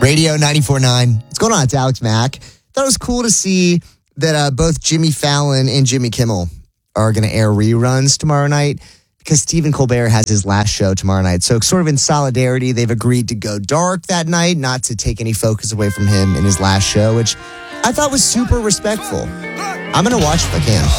Radio 94.9. What's going on? It's Alex Mack. Thought it was cool to see that both Jimmy Fallon and Jimmy Kimmel are going to air reruns tomorrow night because Stephen Colbert has his last show tomorrow night. So sort of in solidarity, they've agreed to go dark that night, not to take any focus away from him in his last show, which I thought was super respectful. I'm going to watch if I can.